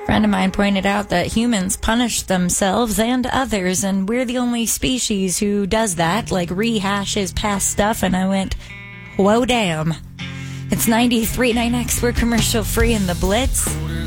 friend of mine pointed out that humans punish themselves and others, and we're the only species who does that, like rehashes past stuff, and I went, whoa, damn. It's 93.9X, we're commercial free in the Blitz.